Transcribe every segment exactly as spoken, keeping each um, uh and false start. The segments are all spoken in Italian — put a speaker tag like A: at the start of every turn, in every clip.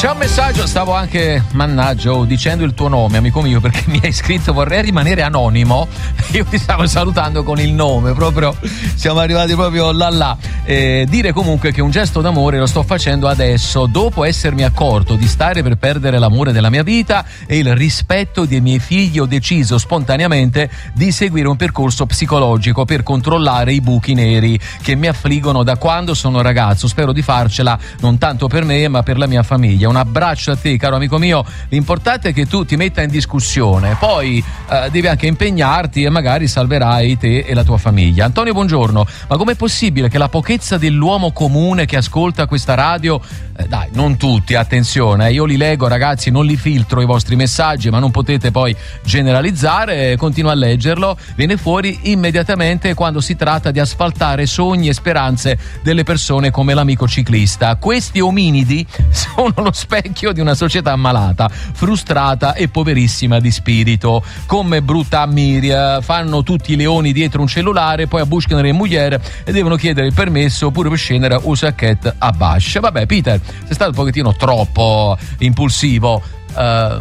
A: C'è un messaggio, stavo anche, mannaggia, dicendo il tuo nome, amico mio, perché mi hai scritto vorrei rimanere anonimo. Io ti stavo salutando con il nome, proprio siamo arrivati proprio là là. Eh, dire comunque che un gesto d'amore lo sto facendo adesso, dopo essermi accorto di stare per perdere l'amore della mia vita e il rispetto dei miei figli, ho deciso spontaneamente di seguire un percorso psicologico per controllare i buchi neri che mi affliggono da quando sono ragazzo. Spero di farcela non tanto per me ma per la mia famiglia. Un abbraccio a te, caro amico mio. L'importante è che tu ti metta in discussione, poi eh, devi anche impegnarti e magari salverai te e la tua famiglia. Antonio, buongiorno. Ma com'è possibile che la pochezza dell'uomo comune che ascolta questa radio, eh, dai, non tutti, attenzione, io li leggo, ragazzi, non li filtro i vostri messaggi, ma non potete poi generalizzare, continua a leggerlo, viene fuori immediatamente quando si tratta di asfaltare sogni e speranze delle persone come l'amico ciclista. Questi ominidi sono lo specchio di una società malata, frustrata e poverissima di spirito. Come brutta Miria, fanno tutti i leoni dietro un cellulare, poi abuscano le mugliere e devono chiedere il permesso pure per scendere un sacchetto a Bash. Vabbè, Peter, sei stato un pochettino troppo impulsivo, uh,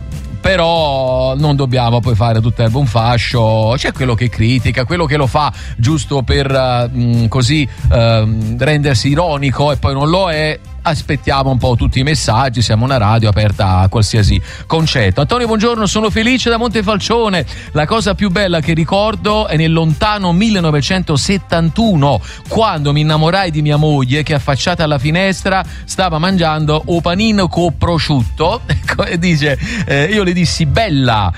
A: però non dobbiamo poi fare tutto un fascio. C'è quello che critica, quello che lo fa giusto per uh, così uh, rendersi ironico e poi non lo è. Aspettiamo un po' tutti i messaggi, siamo una radio aperta a qualsiasi concetto. Antonio, buongiorno, sono felice da Montefalcione. La cosa più bella che ricordo è nel lontano millenovecentosettantuno, quando mi innamorai di mia moglie che, affacciata alla finestra, stava mangiando o panino co prosciutto e dice, eh, io le dissi bella,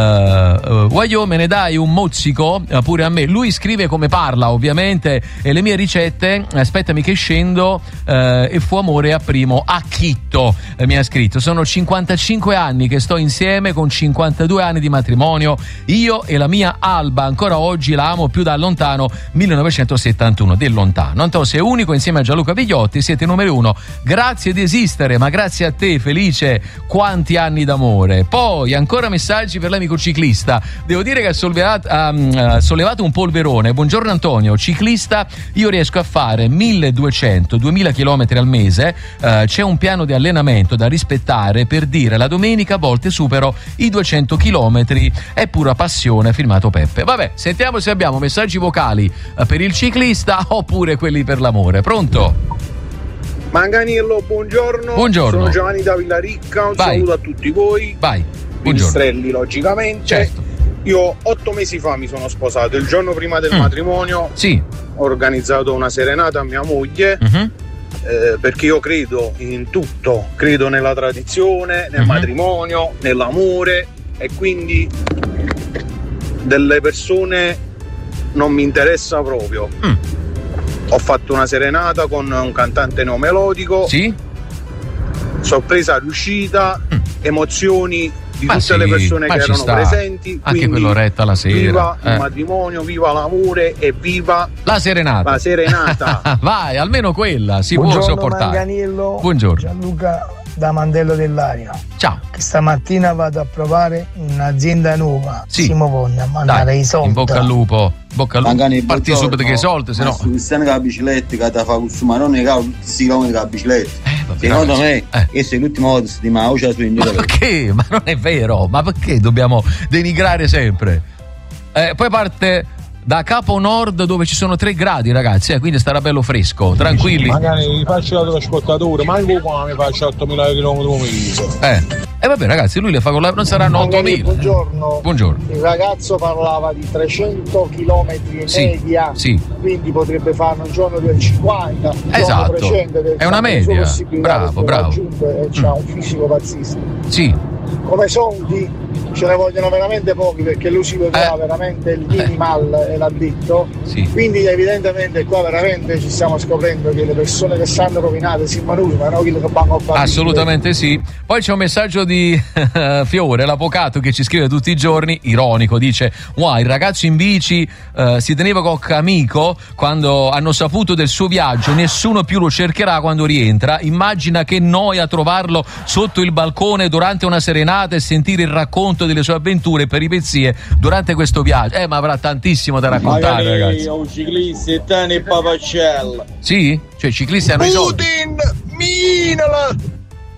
A: uh, guagliò, me ne dai un mozzico uh, pure a me. Lui scrive come parla ovviamente e le mie ricette, aspettami che scendo, uh, e fu amore a primo acchitto, eh, mi ha scritto. Sono cinquantacinque anni che sto insieme, con cinquantadue anni di matrimonio, io e la mia Alba, ancora oggi la amo più da lontano millenovecentosettantuno, del lontano. Antonio, sei unico insieme a Gianluca Vigliotti, siete numero uno, grazie di esistere, ma grazie a te, Felice, quanti anni d'amore. Poi ancora messaggi per l'amico ciclista, devo dire che ha sollevato, ha sollevato un polverone. Buongiorno Antonio, ciclista, io riesco a fare milleduecento duemila chilometri al mese. Uh, c'è un piano di allenamento da rispettare, per dire la domenica a volte supero i duecento chilometri, è pura passione, firmato Peppe. Vabbè, sentiamo se abbiamo messaggi vocali uh, per il ciclista oppure quelli per l'amore. Pronto?
B: Manganillo, buongiorno.
A: Buongiorno.
B: Sono Giovanni da Villaricca, un
A: Vai.
B: saluto a tutti voi.
A: Vai.
B: Pipistrelli, logicamente.
A: Certo.
B: Io otto mesi fa mi sono sposato, il giorno prima del
A: mm.
B: matrimonio.
A: Sì.
B: Ho organizzato una serenata a mia moglie.
A: Mm-hmm.
B: Eh, perché io credo in tutto, credo nella tradizione, nel uh-huh. matrimonio, nell'amore, e quindi delle persone non mi interessa proprio. Mm. Ho fatto una serenata con un cantante neomelodico.
A: Sì.
B: Sorpresa riuscita, mm. emozioni di
A: ma
B: tutte
A: sì,
B: le persone che erano
A: sta.
B: presenti.
A: Anche quello retta la sera.
B: Viva
A: eh.
B: il matrimonio, viva l'amore e viva
A: la serenata.
B: La serenata.
A: Vai, almeno quella si
C: Buongiorno,
A: può sopportare.
C: Manganillo.
A: Buongiorno.
C: Gianluca da Mandello dell'Aria.
A: Ciao.
C: Che stamattina vado a provare un'azienda nuova.
A: Sì.
C: Simo Ponna a mandare
A: Dai,
C: i soldi.
A: In bocca al lupo. Bocca al lupo.
D: Magari
A: parti subito che i soldi, se no.
D: Su Cristiano che la bicicletta che ti fa consumare non è che tutti si chiamano la bicicletta.
A: Eh, vabbè,
D: secondo
A: ragazzi.
D: me
A: eh.
D: questa è l'ultima volta che si ma usa su
A: Ma perché? Ma non è vero. Ma perché dobbiamo denigrare sempre? Eh, poi parte da Capo Nord dove ci sono tre gradi, ragazzi, eh, quindi starà bello fresco, tranquilli.
E: Magari mi faccio la trasportatore, ma anche qua mi faccio ottomila chilometri al mese.
A: Eh. E vabbè, ragazzi, lui le fa con la... non saranno ottomila.
F: Buongiorno.
A: Buongiorno.
F: Il ragazzo parlava di trecento chilometri in
A: sì,
F: media,
A: sì.
F: Quindi potrebbe farne un giorno duecentocinquanta.
A: Esatto. È una media. Bravo, bravo.
F: E c'ha mm. un fisico pazzesco.
A: Sì.
F: Come soldi ce ne vogliono veramente pochi, perché lui si vedrà eh. veramente il minimal, eh. l'ha detto.
A: Sì.
F: Quindi evidentemente qua veramente ci stiamo scoprendo che le persone che stanno rovinate si mangiano, non quello che vanno a
A: assolutamente sì. Poi c'è un messaggio di Fiore, l'avvocato, che ci scrive tutti i giorni, ironico, dice: wow, il ragazzo in bici uh, si teneva con amico quando hanno saputo del suo viaggio, nessuno più lo cercherà quando rientra. Immagina che noia trovarlo sotto il balcone durante una serenata e sentire il racconto delle sue avventure e peripezie durante questo viaggio. Eh, ma avrà tantissimo da raccontare,
E: magari
A: ragazzi.
E: Un ciclista e Tani Papacella.
A: Sì? Cioè i ciclisti hanno i soldi.
F: Putin, minala!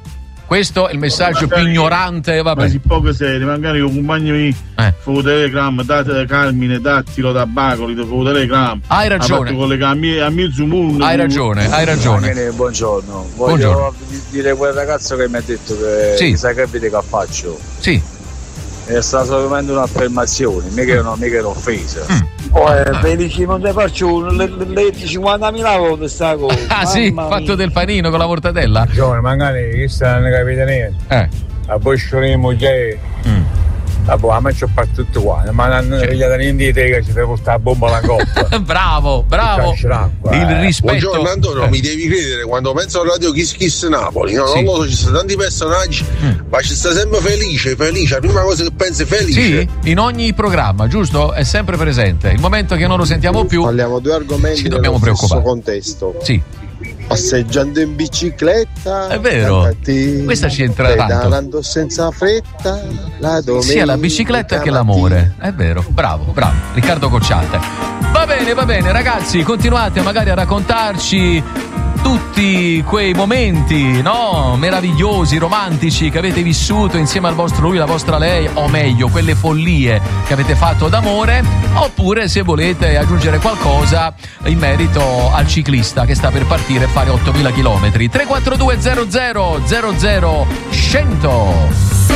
A: Questo è il messaggio più ignorante, vabbè.
G: Ma si poco serio, magari con compagni miei
A: Eh.
G: fu telegram, date Carmine, dattilo da Bacoli, fu telegram.
A: Hai ragione.
G: Con le cam- a mezzo mondo.
A: Hai ragione, hai ragione.
H: Bene, buongiorno. Voglio
A: Buongiorno.
H: dire quel ragazzo che mi ha detto che
A: Sì.
H: chissà che vede che faccio.
A: Sì.
H: È stata solamente un'affermazione, mica ero, mica ero offesa.
A: Mm.
H: Oh, eh, Felici, non te faccio le, le, le cinquantamila volte sta cosa.
A: Ah sì, fatto del panino con la mortadella?
E: Giovane, magari chissà non capite niente.
A: Eh.
E: A voi scioremo già.
A: Mm.
E: A voi a me ci ho fatto tutto qua, ma non pigliate niente di te che ci deve portare la bomba alla coppa.
A: Bravo, bravo. Il rispetto.
I: Buongiorno Antonio,
A: Eh.
I: mi devi credere quando penso alla radio Kiss Kiss Napoli, no,
A: Sì.
I: non lo so, ci sono tanti personaggi,
A: Mm.
I: ma ci sta sempre felice, felice, la prima cosa che pensi è felice.
A: Sì, in ogni programma, giusto? È sempre presente. Il momento che non lo sentiamo più,
J: Parliamo due argomenti
A: ci dobbiamo
J: nello stesso
A: preoccupare.
J: contesto.
A: Sì.
J: Passeggiando in bicicletta,
A: È vero.
J: cantati,
A: Questa ci entra tanto.
J: pedalando senza fretta, la domenica.
A: Sia la bicicletta che l'amore. È vero, bravo, bravo. Riccardo Cocciante. Va bene, va bene, ragazzi, continuate magari a raccontarci tutti quei momenti, no? Meravigliosi, romantici che avete vissuto insieme al vostro lui, la vostra lei, o meglio, quelle follie che avete fatto d'amore, oppure se volete aggiungere qualcosa in merito al ciclista che sta per partire e fare ottomila chilometri. tre quattro due zero zero zero zero uno zero